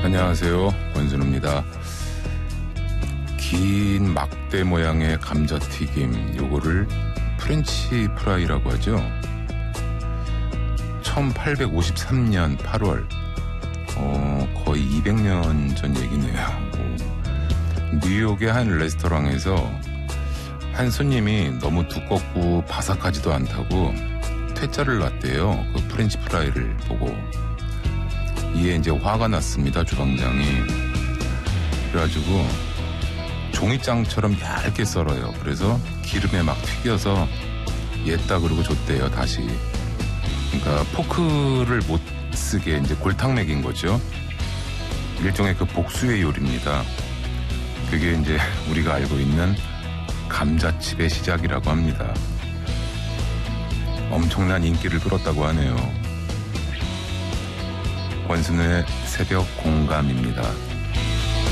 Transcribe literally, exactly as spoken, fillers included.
안녕하세요, 권순우입니다. 긴 막대 모양의 감자튀김, 요거를 프렌치 프라이라고 하죠. 천팔백오십삼 년 팔월, 어, 거의 이백 년 전 얘기네요. 뉴욕의 한 레스토랑에서 한 손님이 너무 두껍고 바삭하지도 않다고 퇴짜를 놨대요. 그 프렌치 프라이를 보고. 이에 이제 화가 났습니다, 주방장이. 그래가지고 종이장처럼 얇게 썰어요. 그래서 기름에 막 튀겨서 옛다 그러고 줬대요, 다시. 그러니까 포크를 못 쓰게 이제 골탕 먹인 거죠. 일종의 그 복수의 요리입니다. 그게 이제 우리가 알고 있는 감자칩의 시작이라고 합니다. 엄청난 인기를 끌었다고 하네요. 권순우의 새벽 공감입니다.